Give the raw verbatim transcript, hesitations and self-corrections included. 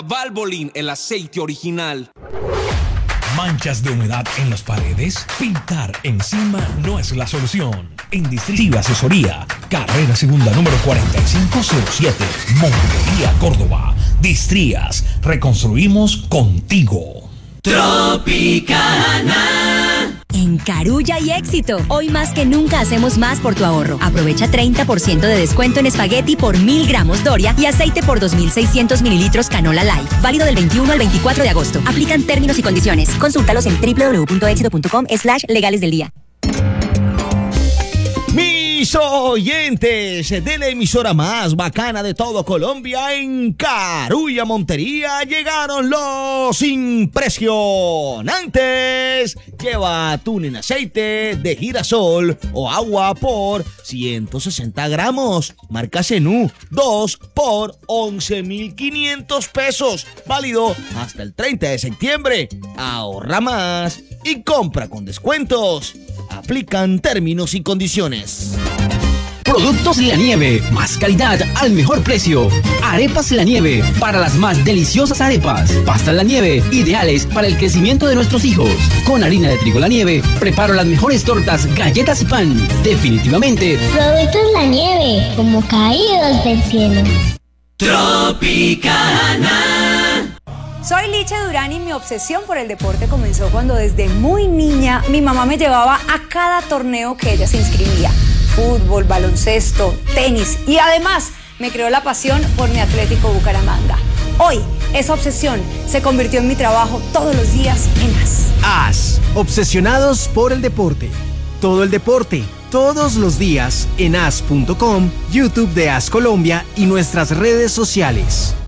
Valvoline, el aceite original. ¿Manchas de humedad en las paredes? Pintar encima no es la solución. En Distritiva Asesoría, carrera segunda número cuarenta y cinco cero siete, Montería, Córdoba. Distrías, reconstruimos contigo. Tropicana. En Carulla y éxito. Hoy más que nunca hacemos más por tu ahorro. Aprovecha treinta por ciento de descuento en espagueti por mil gramos Doria y aceite por dos mil seiscientos mililitros Canola Light. Válido del veintiuno al veinticuatro de agosto. Aplican términos y condiciones. Consúltalos en doble u doble u doble u punto éxito punto com slash legales del día. Mis oyentes de la emisora más bacana de todo Colombia, en Carulla, Montería, llegaron los impresionantes. Lleva atún en aceite de girasol o agua por ciento sesenta gramos. Marca Zenú, dos por once mil quinientos pesos. Válido hasta el treinta de septiembre. Ahorra más y compra con descuentos. Aplican términos y condiciones. Productos La Nieve, más calidad al mejor precio. Arepas La Nieve, para las más deliciosas arepas. Pastas La Nieve, ideales para el crecimiento de nuestros hijos. Con harina de trigo La Nieve, preparo las mejores tortas, galletas y pan. Definitivamente, Productos La Nieve, como caídos del cielo. Tropicana. Soy Licha Durán y mi obsesión por el deporte comenzó cuando desde muy niña mi mamá me llevaba a cada torneo que ella se inscribía. Fútbol, baloncesto, tenis y además me creó la pasión por mi Atlético Bucaramanga. Hoy, esa obsesión se convirtió en mi trabajo todos los días en A S. A S, obsesionados por el deporte. Todo el deporte, todos los días en A S punto com, YouTube de A S Colombia y nuestras redes sociales.